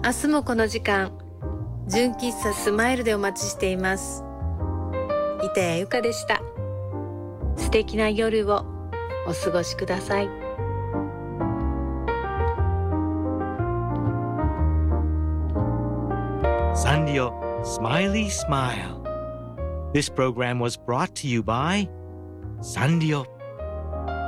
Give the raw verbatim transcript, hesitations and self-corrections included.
明日もこの時間、純喫茶スマイルでお待ちしています。板谷由香でした。素敵な夜をお過ごしください。 サンリオ Smiley Smile. This program was brought to you by サンリオ